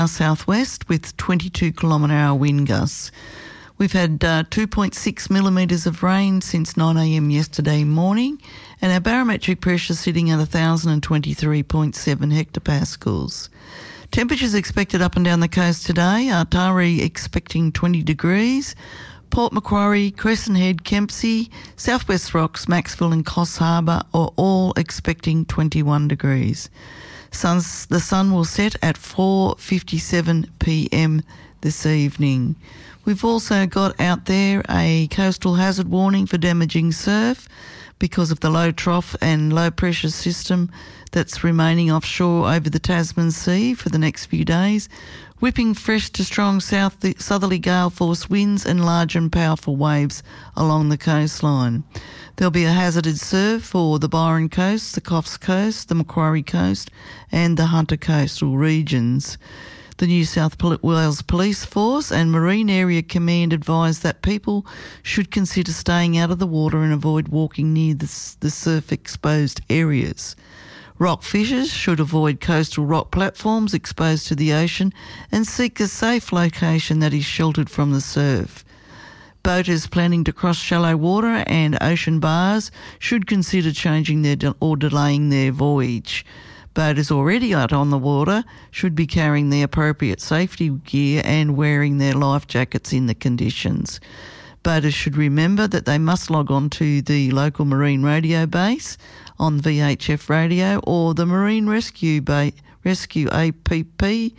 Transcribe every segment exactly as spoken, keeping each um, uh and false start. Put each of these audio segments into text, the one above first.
southwest with twenty-two kilometre hour wind gusts. We've had uh, two point six millimetres of rain since nine a m yesterday morning, and our barometric pressure sitting at one thousand twenty-three point seven hectopascals. Temperatures expected up and down the coast today. Artari expecting twenty degrees. Port Macquarie, Crescent Head, Kempsey, Southwest Rocks, Maxville and Coffs Harbour are all expecting twenty-one degrees. Suns, the sun will set at four fifty-seven p m this evening. We've also got out there a coastal hazard warning for damaging surf because of the low trough and low pressure system that's remaining offshore over the Tasman Sea for the next few days, whipping fresh to strong south southerly gale force winds and large and powerful waves along the coastline. There'll be a hazarded surf for the Byron Coast, the Coffs Coast, the Macquarie Coast and the Hunter coastal regions. The New South Wales Police Force and Marine Area Command advise that people should consider staying out of the water and avoid walking near the, the surf-exposed areas. Rock fishers should avoid coastal rock platforms exposed to the ocean and seek a safe location that is sheltered from the surf. Boaters planning to cross shallow water and ocean bars should consider changing their de- or delaying their voyage. Boaters already out on the water should be carrying the appropriate safety gear and wearing their life jackets in the conditions. Boaters should remember that they must log on to the local marine radio base on V H F radio or the Marine Rescue ba- Rescue A P P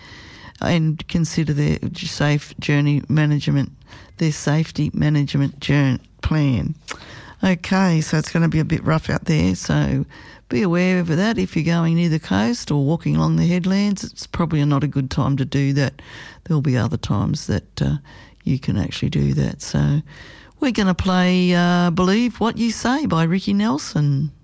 and consider their safe journey management, their safety management journey plan. Okay, so it's going to be a bit rough out there, so be aware of that. If you're going near the coast or walking along the headlands, it's probably not a good time to do that. There'll be other times that uh, you can actually do that. So we're going to play uh, Believe What You Say by Ricky Nelson.